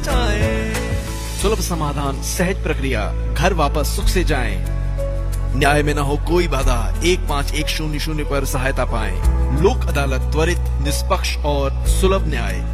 बचाएं। सुलभ समाधान, सहज प्रक्रिया, घर वापस सुख से जाएं। न्याय में न हो कोई बाधा, 151000 पर सहायता पाएं। लोक अदालत, त्वरित, निष्पक्ष और सुलभ न्याय।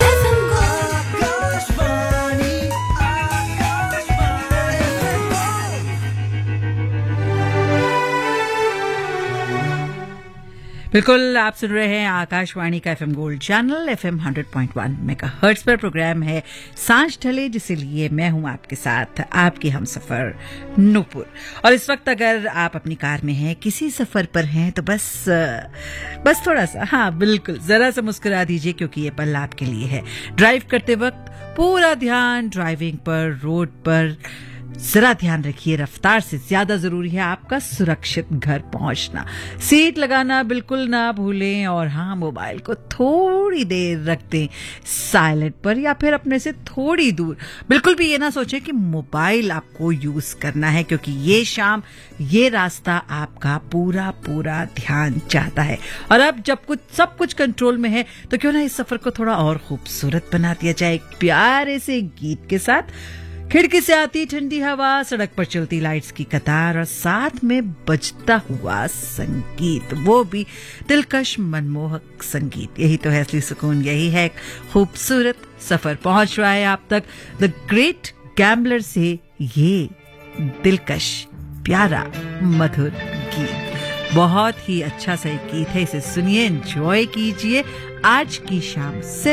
बिल्कुल, आप सुन रहे हैं आकाशवाणी का FM gold channel FM 100.1 megahertz पर। प्रोग्राम है सांझ ढले, जिसे लिए मैं हूं आपके साथ आपकी हमसफर नूपुर। और इस वक्त अगर आप अपनी कार में हैं, किसी सफर पर हैं, तो बस थोड़ा सा, हाँ बिल्कुल, जरा सा मुस्कुरा दीजिए, क्योंकि ये पल आपके लिए है। ड्राइव करते वक्त पूरा ध्यान ड्राइविंग पर, रोड पर जरा ध्यान रखिए। रफ्तार से ज्यादा जरूरी है आपका सुरक्षित घर पहुंचना। सीट लगाना बिल्कुल ना भूलें, और हाँ, मोबाइल को थोड़ी देर रख दें साइलेंट पर या फिर अपने से थोड़ी दूर। बिल्कुल भी ये ना सोचें कि मोबाइल आपको यूज करना है, क्योंकि ये शाम, ये रास्ता आपका पूरा पूरा ध्यान चाहता है। और अब जब सब कुछ कंट्रोल में है, तो क्यों ना इस सफर को थोड़ा और खूबसूरत बना दिया जाए एक प्यारे से गीत के साथ। खिड़की से आती ठंडी हवा, सड़क पर चलती लाइट्स की कतार, और साथ में बजता हुआ संगीत, वो भी दिलकश मनमोहक संगीत। यही तो है असली सुकून, यही है खूबसूरत सफर। पहुंच रहा है आप तक द ग्रेट गैम्बलर से ये दिलकश प्यारा मधुर गीत। बहुत ही अच्छा सा एक गीत है, इसे सुनिए, एंजॉय कीजिए आज की शाम से।